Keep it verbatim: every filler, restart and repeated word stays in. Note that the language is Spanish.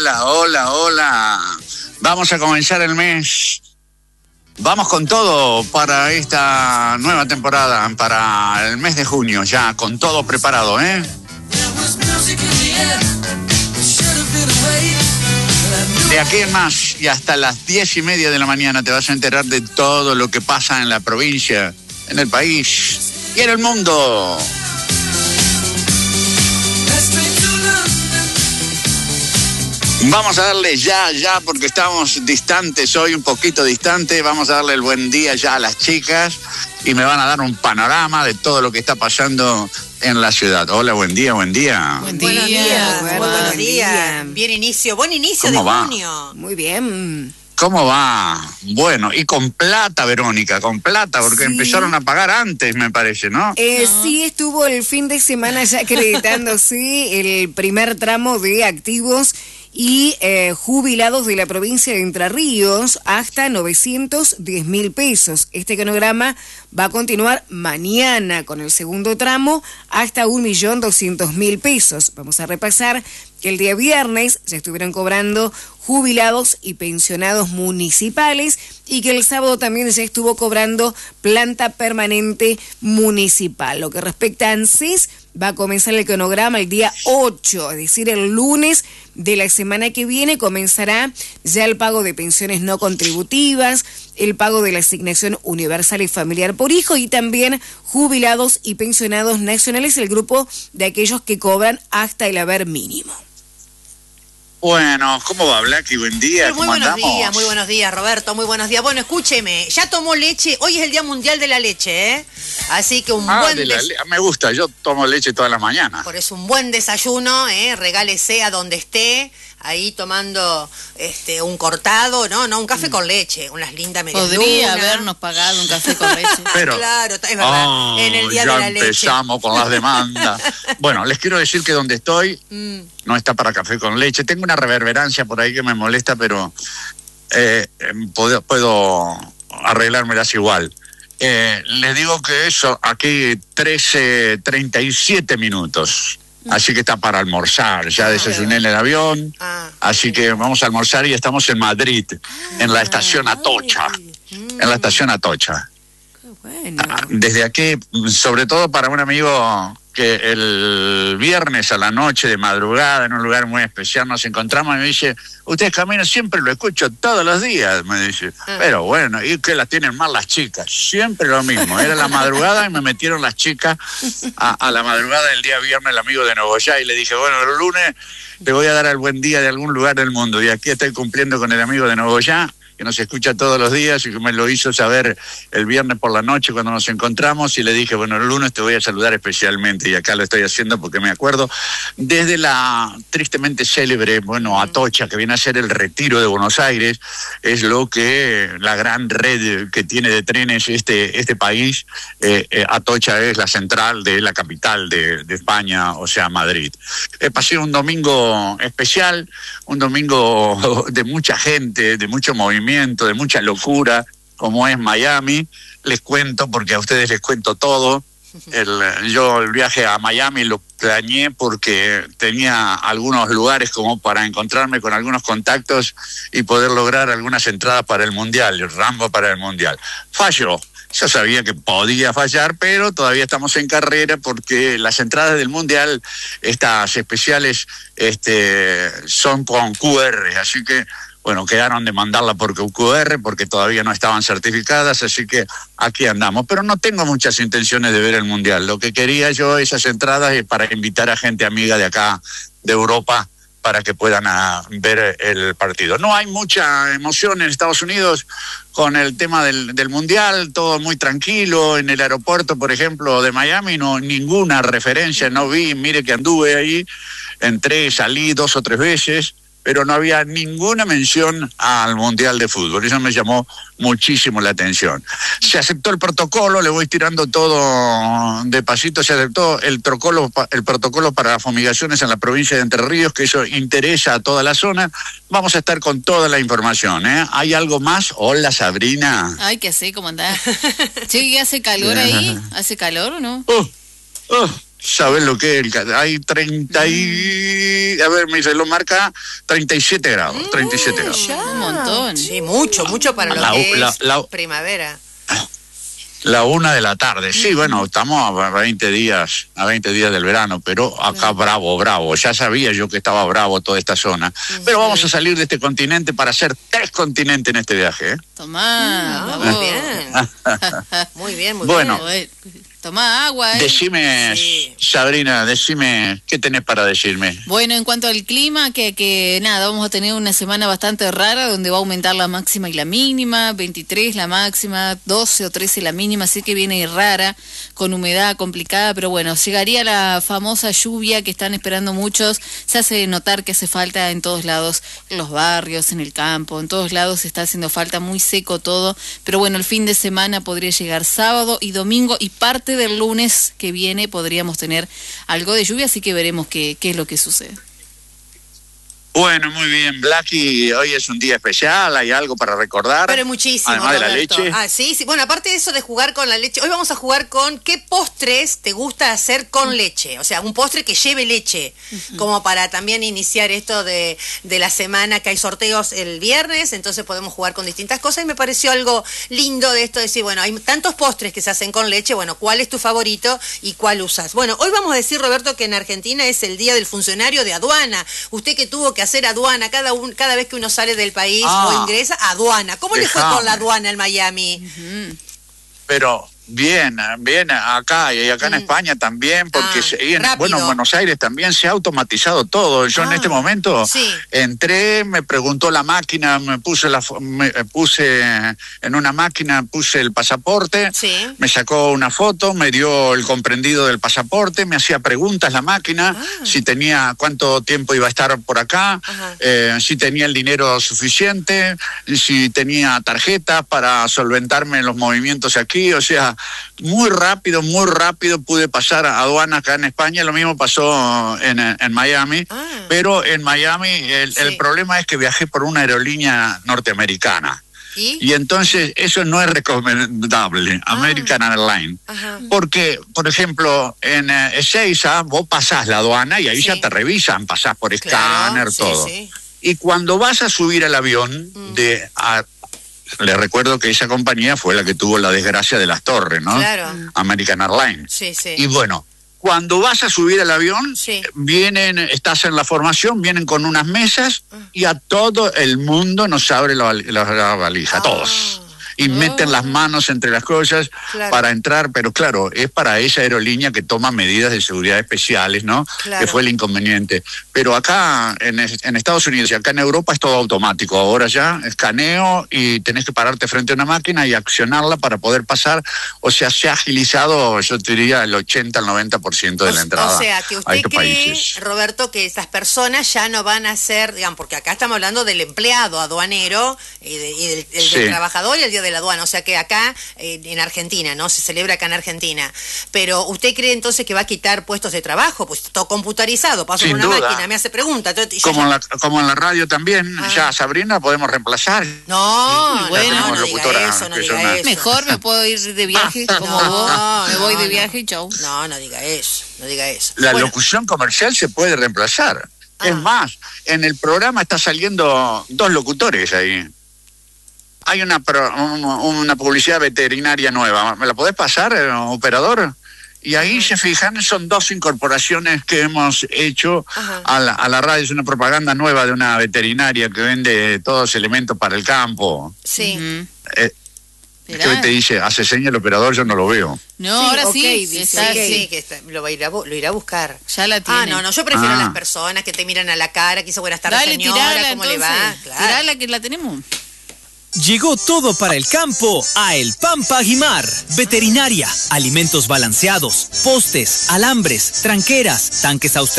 hola, hola, hola. Vamos a comenzar el mes. Vamos con todo para esta nueva temporada, para el mes de junio, ya con todo preparado, ¿eh? De aquí en más y hasta las diez y media de la mañana te vas a enterar de todo lo que pasa en la provincia, en el país y en el mundo. Vamos a darle ya, ya, porque estamos distantes hoy, un poquito distantes. Vamos a darle el buen día ya a las chicas y me van a dar un panorama de todo lo que está pasando en la ciudad. Hola, buen día, buen día. Buen Buenos día, días, buen buenos día. días. Bien inicio, buen inicio de ¿Cómo va? junio. Muy bien. ¿Cómo va? Bueno, y con plata, Verónica, con plata, porque Sí. empezaron a pagar antes, me parece, ¿no? Eh, No. Sí, estuvo el fin de semana ya acreditándose el primer tramo de activos y eh, jubilados de la provincia de Entre Ríos hasta novecientos diez mil pesos. Este cronograma va a continuar mañana con el segundo tramo hasta un millón doscientos mil pesos. Vamos a repasar que el día viernes ya estuvieron cobrando jubilados y pensionados municipales y que el sábado también ya estuvo cobrando planta permanente municipal. Lo que respecta a ANSES, va a comenzar el cronograma el día ocho, es decir, el lunes de la semana que viene comenzará ya el pago de pensiones no contributivas, el pago de la asignación universal y familiar por hijo y también jubilados y pensionados nacionales, el grupo de aquellos que cobran hasta el haber mínimo. Bueno, ¿cómo va, Blacky? Buen día, Muy ¿cómo buenos andamos? días, muy buenos días, Roberto, muy buenos días. Bueno, escúcheme, ya tomó leche, hoy es el Día Mundial de la Leche, ¿eh? Así que un Ah, buen de la des- le- me gusta, yo tomo leche toda la mañana. por eso un buen desayuno, ¿eh? Regálese a donde esté, ahí tomando este un cortado, no, no, un café con leche, unas lindas medialunas. Podría habernos pagado un café con leche. Pero, Claro, es verdad, oh, en el Día ya de la Leche. empezamos con las demandas. Bueno, les quiero decir que donde estoy Mm. no está para café con leche. Tengo una reverberancia por ahí que me molesta, pero eh, eh, puedo, puedo arreglármelas igual. Eh, les digo que eso, aquí trece treinta y siete minutos. Así que está para almorzar. Ya desayuné en el avión. Ah, Así que vamos a almorzar y estamos en Madrid, en la estación Atocha. En la estación Atocha. Qué bueno. Ah, Desde aquí, sobre todo para un amigo que el viernes a la noche de madrugada, en un lugar muy especial, nos encontramos y me dice, ustedes caminan, siempre lo escucho todos los días, me dice. Pero bueno, ¿y qué las tienen mal las chicas? Siempre lo mismo. Era la madrugada y me metieron las chicas a, a la madrugada del día viernes, el amigo de Nogoyá, y le dije, bueno, el lunes te voy a dar el buen día de algún lugar del mundo. Y aquí estoy cumpliendo con el amigo de Nogoyá, que nos escucha todos los días y que me lo hizo saber el viernes por la noche cuando nos encontramos, y le dije, bueno, el lunes te voy a saludar especialmente, y acá lo estoy haciendo porque me acuerdo desde la tristemente célebre, bueno, Atocha, que viene a ser el Retiro de Buenos Aires, es lo que la gran red que tiene de trenes este, este país. eh, eh, Atocha es la central de la capital de, de España, o sea, Madrid. Eh, pasé un domingo especial, un domingo de mucha gente, de mucho movimiento, de mucha locura, como es Miami. Les cuento, porque a ustedes les cuento todo. El, yo el viaje a Miami lo planeé porque tenía algunos lugares como para encontrarme con algunos contactos y poder lograr algunas entradas para el Mundial, el Rambo para el Mundial. Falló. Yo sabía que podía fallar, pero todavía estamos en carrera porque las entradas del Mundial, estas especiales, este, son con Q R, así que bueno, quedaron de mandarla por Q R porque todavía no estaban certificadas, así que aquí andamos. Pero no tengo muchas intenciones de ver el Mundial. Lo que quería yo, esas entradas, es para invitar a gente amiga de acá, de Europa, para que puedan a, ver el partido. No hay mucha emoción en Estados Unidos con el tema del, del Mundial, todo muy tranquilo. En el aeropuerto, por ejemplo, de Miami, no ninguna referencia, no vi, mire que anduve ahí, entré, salí dos o tres veces, pero no había ninguna mención al Mundial de Fútbol. Eso me llamó muchísimo la atención. Se aceptó el protocolo, le voy tirando todo de pasito, se aceptó el protocolo, el protocolo para las fumigaciones en la provincia de Entre Ríos, que eso interesa a toda la zona. Vamos a estar con toda la información, ¿eh? ¿Hay algo más? Hola, Sabrina. Ay, ¿qué sé? ¿Cómo andás? Sí, ¿hace calor ahí? ¿Hace calor o no? Uh, uh, ¿Sabes lo que es? El, ca- hay treinta y... A ver, mi reloj marca treinta y siete grados, treinta y siete grados. Ya. Un montón. Sí, mucho, mucho para lo La- que la- es la- primavera. La una de la tarde. Sí, bueno, estamos a veinte días, a veinte días del verano, pero acá bravo, bravo. Ya sabía yo que estaba bravo toda esta zona. Pero vamos a salir de este continente para hacer tres continentes en este viaje, ¿eh? Tomá, Ah, vos. muy bien. Muy bien, muy Bueno. bien. Tomá agua, ¿eh? Decime, Sí. Sabrina, decime, ¿qué tenés para decirme? Bueno, en cuanto al clima, que, que nada, vamos a tener una semana bastante rara donde va a aumentar la máxima y la mínima, veintitrés la máxima, doce o trece la mínima, así que viene rara, con humedad complicada, pero bueno, llegaría la famosa lluvia que están esperando muchos, se hace notar que hace falta en todos lados, en los barrios, en el campo, en todos lados está haciendo falta, muy seco todo, pero bueno, el fin de semana podría llegar sábado y domingo y parte del lunes que viene podríamos tener algo de lluvia, así que veremos qué, qué es lo que sucede. Bueno, muy bien, Blacky, hoy es un día especial, ¿hay algo para recordar? Pero muchísimo, Además de la Roberto. leche. Ah, sí, sí. Bueno, aparte de eso de jugar con la leche, hoy vamos a jugar con qué postres te gusta hacer con leche. O sea, un postre que lleve leche, como para también iniciar esto de, de la semana, que hay sorteos el viernes, entonces podemos jugar con distintas cosas y me pareció algo lindo de esto, de decir, bueno, hay tantos postres que se hacen con leche, bueno, ¿cuál es tu favorito y cuál usas? Bueno, hoy vamos a decir, Roberto, que en Argentina es el Día del Funcionario de Aduana. Usted que tuvo que hacer aduana cada, un, cada vez que uno sale del país Ah, o ingresa, aduana. ¿Cómo le fue con la dejame. aduana en Miami? Pero bien, bien acá y acá en Mm. España también, porque Ah, se- y en- rápido. bueno, en Buenos Aires también se ha automatizado todo. Yo en Ah, este momento sí. entré, me preguntó la máquina, me puse la fo- me eh, puse en una máquina, puse el pasaporte, Sí. me sacó una foto, me dio el comprendido del pasaporte, me hacía preguntas la máquina, Ah. si tenía cuánto tiempo iba a estar por acá, Ajá. eh, si tenía el dinero suficiente, si tenía tarjetas para solventarme los movimientos aquí, o sea, muy rápido, muy rápido pude pasar a aduana acá en España, lo mismo pasó en, en Miami, Ah. pero en Miami el, Sí. el problema es que viajé por una aerolínea norteamericana. ¿Y? Y entonces eso no es recomendable, Ah. American Airlines. Ajá. Porque, por ejemplo, en eh, Ezeiza vos pasás la aduana y ahí Sí. ya te revisan, pasás por Claro, escáner, sí, todo. sí. Y cuando vas a subir al avión, Mm. de a- les recuerdo que esa compañía fue la que tuvo la desgracia de las torres, ¿no? Claro. American Airlines. Sí, sí. Y bueno, cuando vas a subir al avión, Sí. vienen, estás en la formación, vienen con unas mesas y a todo el mundo nos abre la, val- la- la valija, a Ah. todos. Y meten las manos entre las cosas Claro. para entrar, pero claro, es para esa aerolínea que toma medidas de seguridad especiales, ¿no? Claro. Que fue el inconveniente. Pero acá en, es- en Estados Unidos y acá en Europa es todo automático. Ahora ya escaneo y tenés que pararte frente a una máquina y accionarla para poder pasar. O sea, se ha agilizado, yo te diría, el ochenta al noventa por ciento de la O- entrada O sea, que a usted estos cree, países. Roberto, que estas personas ya no van a ser, digamos, porque acá estamos hablando del empleado aduanero y, de- y del, el del Sí. trabajador y el día de la aduana, o sea que acá, eh, en Argentina, ¿no? Se celebra acá en Argentina. Pero ¿usted cree entonces que va a quitar puestos de trabajo? Pues todo computarizado, paso Sin por una duda. máquina, me hace preguntas. entonces, yo Como ya- en, la, como en la radio también, Ah. ya Sabrina podemos reemplazar. No, Y bueno, no, no, tenemos no diga locutora eso, no que diga son- eso. Mejor me puedo ir de viaje como No, vos, me voy no, de no. viaje y chau. No, no diga eso, no diga eso. La Bueno, locución comercial se puede reemplazar. Ah. Es más, en el programa está saliendo dos locutores ahí. Hay una pro- un- una publicidad veterinaria nueva. ¿Me la podés pasar, eh, operador? Y ahí se fijan, son dos incorporaciones que hemos hecho Ajá. a la, a la radio. Es una propaganda nueva de una veterinaria que vende todos elementos para el campo. sí. Ujú. Eh, Esperá. ¿Qué te dice? Hace seña el operador, yo no lo veo. No, Sí, ahora ok, sí, dice, está, ok. Sí, sí. sí, que está- lo, va a ir a, bu- lo irá a buscar. Ya la tiene. Ah, no, no, yo prefiero Ah. las personas que te miran a la cara, que dice buenas tardes, Dale, señora, tirala ¿cómo entonces. le va? Claro. Tirala que la tenemos. Llegó todo para el campo a El Pampa Aguimar. Veterinaria, alimentos balanceados, postes, alambres, tranqueras, tanques australianos.